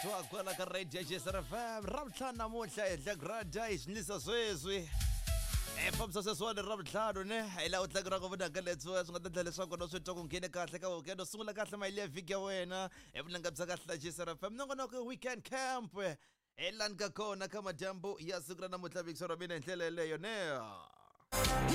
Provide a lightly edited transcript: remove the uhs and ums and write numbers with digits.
Kwala ka radio JSRFM Ravtlhanu namuhla edla grada isinisa sweswi Fambisa seswani Ravtlhanu ne ila utlakira ku vunanga letso swi nga ta endla leswaku no switwa ku nghene kahle ka weekend sungula kahle mali ya vhiki ya wena evunanga bya kahle JSRFM nongonoko weekend camp elani ka kona ka madyambu ya siku ra namuntlha vhiki ra mina hi ndlela leyo ne